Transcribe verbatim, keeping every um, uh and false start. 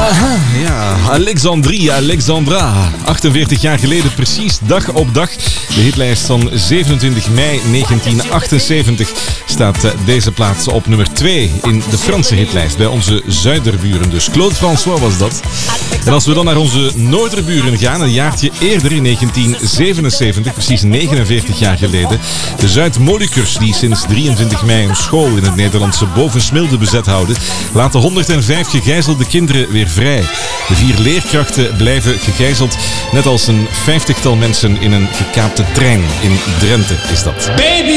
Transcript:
Aha, ja. Alexandria, Alexandra. achtenveertig jaar geleden, precies dag op dag. De hitlijst van zevenentwintig mei negentien achtenzeventig staat deze plaats op nummer twee in de Franse hitlijst. Bij onze zuiderburen dus. Claude François was dat. En als we dan naar onze noorderburen gaan, een jaartje eerder in negentien zevenenzeventig, precies negenenveertig jaar geleden. De Zuid-Molukkers, die sinds drieëntwintig mei een school in het Nederlandse Bovensmilde bezet houden, laten honderdvijf gegijzelde kinderen weer vrij. De vier leerkrachten blijven gegijzeld, net als een vijftigtal mensen in een gekaapte trein in Drenthe is dat. Baby,